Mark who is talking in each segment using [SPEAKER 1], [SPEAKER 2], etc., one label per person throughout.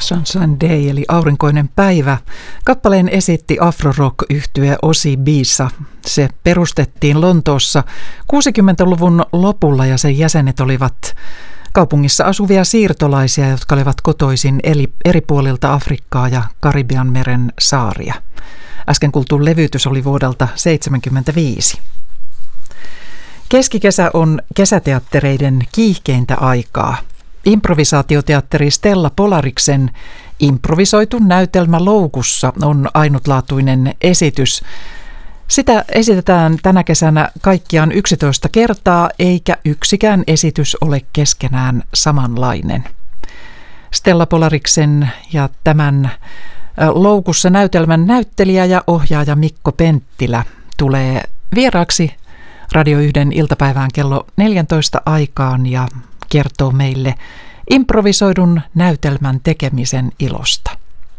[SPEAKER 1] Sunshine Day eli aurinkoinen päivä. Kappaleen esitti afro-rock-yhtye Ozzy Bisa. Se perustettiin Lontoossa 60-luvun lopulla ja sen jäsenet olivat kaupungissa asuvia siirtolaisia, jotka olivat kotoisin eri puolilta Afrikkaa ja Karibianmeren saaria. Äsken kuultu levytys oli vuodelta 1975. Keskikesä on kesäteattereiden kiihkeintä aikaa. Improvisaatioteatteri Stella Polariksen improvisoitu näytelmä Loukussa on ainutlaatuinen esitys. Sitä esitetään tänä kesänä kaikkiaan 11 kertaa, eikä yksikään esitys ole keskenään samanlainen. Stella Polariksen ja tämän Loukussa näytelmän näyttelijä ja ohjaaja Mikko Penttilä tulee vieraaksi Radio 1 iltapäivään kello 14 aikaan ja kertoo meille improvisoidun näytelmän tekemisen ilosta.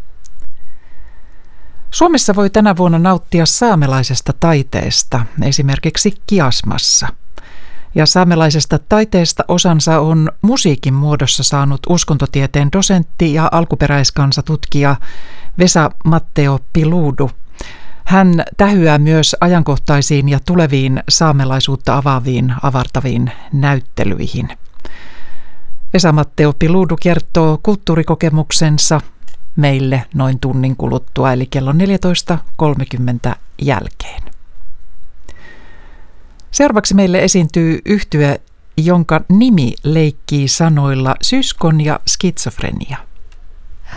[SPEAKER 1] Suomessa voi tänä vuonna nauttia saamelaisesta taiteesta, esimerkiksi Kiasmassa. Ja saamelaisesta taiteesta osansa on musiikin muodossa saanut uskontotieteen dosentti ja alkuperäiskansatutkija Vesa-Matteo Piluudu. Hän tähyää myös ajankohtaisiin ja tuleviin saamelaisuutta avartaviin näyttelyihin. Vesa-Matteo Piluudu kertoo kulttuurikokemuksensa meille noin tunnin kuluttua, eli kello 14.30 jälkeen. Seuraavaksi meille esiintyy yhtye, jonka nimi leikkii sanoilla syskon ja skitsofrenia.